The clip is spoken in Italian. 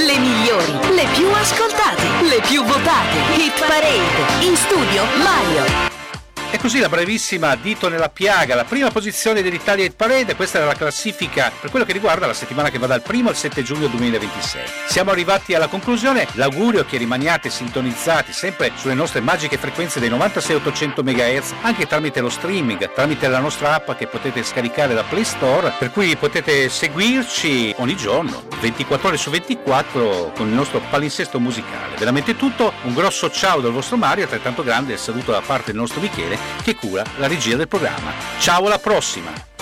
le migliori, le più ascoltate, le più votate. Hit Parade. In studio Mario. E così la brevissima Dito nella piaga, la prima posizione dell'Italia Hit Parade. Questa era la classifica per quello che riguarda la settimana che va dal 1 al 7 giugno 2026. Siamo arrivati alla conclusione. L'augurio è che rimaniate sintonizzati sempre sulle nostre magiche frequenze dei 96-800 MHz, anche tramite lo streaming, tramite la nostra app che potete scaricare da Play Store, per cui potete seguirci ogni giorno, 24 ore su 24, con il nostro palinsesto musicale. Veramente tutto. Un grosso ciao dal vostro Mario, altrettanto grande il saluto da parte del nostro Michele, che cura la regia del programma. Ciao, alla prossima!